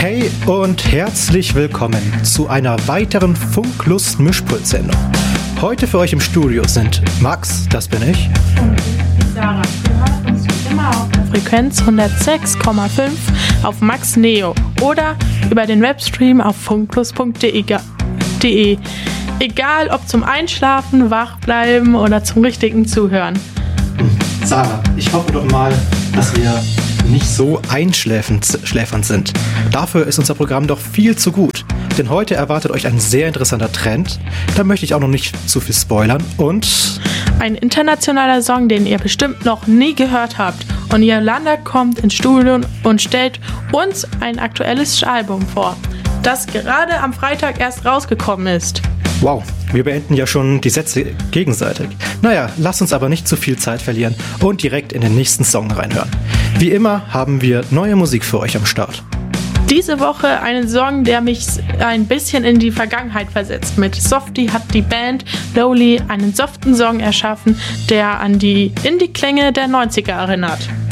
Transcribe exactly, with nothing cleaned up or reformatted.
Hey und herzlich willkommen zu einer weiteren Funklust-Mischpult-Sendung. Heute für euch im Studio sind Max, das bin ich. Und ich, Sarah. Ihr hört uns wie immer auf der Frequenz hundertsechs Komma fünf auf Max Neo oder über den Webstream auf funklust punkt de. Egal ob zum Einschlafen, Wachbleiben oder zum richtigen Zuhören. Sarah, ich hoffe doch mal, dass wir nicht so einschläfernd sind. Dafür ist unser Programm doch viel zu gut. Denn heute erwartet euch ein sehr interessanter Trend. Da möchte ich auch noch nicht zu viel spoilern. Und ein internationaler Song, den ihr bestimmt noch nie gehört habt. Und Yolanda kommt ins Studio und stellt uns ein aktuelles Album vor, das gerade am Freitag erst rausgekommen ist. Wow, wir beenden ja schon die Sätze gegenseitig. Naja, lasst uns aber nicht zu viel Zeit verlieren und direkt in den nächsten Song reinhören. Wie immer haben wir neue Musik für euch am Start. Diese Woche einen Song, der mich ein bisschen in die Vergangenheit versetzt. Mit Softie hat die Band Lowly einen soften Song erschaffen, der an die Indie-Klänge der neunziger erinnert.